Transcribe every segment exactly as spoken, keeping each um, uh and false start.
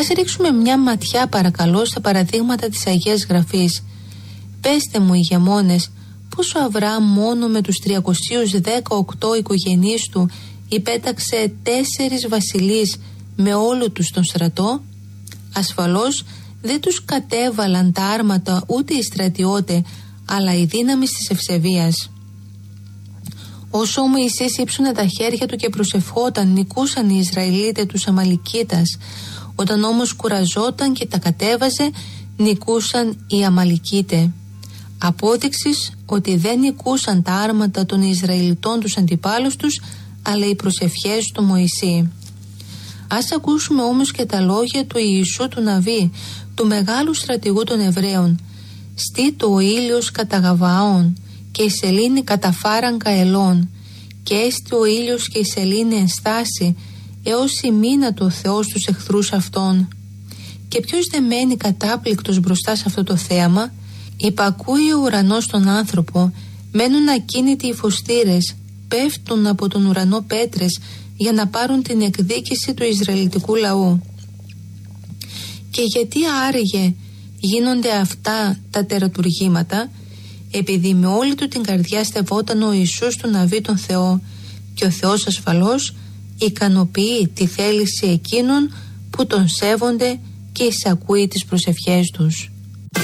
Ας ρίξουμε μια ματιά παρακαλώ στα παραδείγματα της Αγίας Γραφής. Πέστε μου, ηγεμόνες, πως ο Αβραάμ μόνο με τους τριακόσιους δεκαοκτώ οικογενείς του υπέταξε τέσσερις βασιλείς με όλο τους τον στρατό? Ασφαλώς δεν τους κατέβαλαν τα άρματα ούτε οι στρατιώτες, αλλά η δύναμη της ευσεβίας. Όσο ο Μωυσής ύψωνε τα χέρια του και προσευχόταν, νικούσαν οι Ισραηλίτες τους Αμαλικίτας. Όταν όμως κουραζόταν και τα κατέβαζε, νικούσαν οι Αμαλικίτες. Απόδειξης ότι δεν νικούσαν τα άρματα των Ισραηλιτών τους αντιπάλους τους, αλλά οι προσευχές του Μωυσή. Ας ακούσουμε όμως και τα λόγια του Ιησού του Ναβί, του μεγάλου στρατηγού των Εβραίων. «Στήτω ο ήλιος κατά Γαβαών και η σελήνη κατά φάραγγα ελών, και έστι ο ήλιος και η σελήνη εν στάση, έως ημίνατο ο Θεός τους εχθρούς αυτών». Και ποιος δεν μένει κατάπληκτος μπροστά σε αυτό το θέαμα? Υπακούει ο ουρανός τον άνθρωπο, μένουν ακίνητοι οι φωστήρες, πέφτουν από τον ουρανό πέτρες για να πάρουν την εκδίκηση του Ισραηλιτικού λαού. Και γιατί άραγε γίνονται αυτά τα τερατουργήματα? Επειδή με όλη του την καρδιά στεβόταν ο Ιησούς του Ναβί τον Θεό, και ο Θεός ασφαλώς ικανοποιεί τη θέληση εκείνων που τον σέβονται και εισακούει τις προσευχές τους.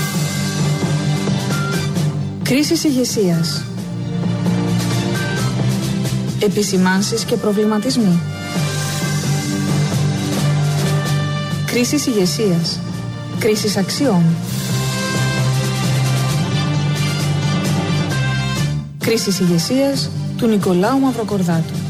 Κρίσεις ηγεσίας. Επισημάνσεις και προβληματισμοί. Κρίσεις ηγεσίας. Κρίσεις αξιών. Κρίσεις ηγεσίας του Νικολάου Μαυροκορδάτου.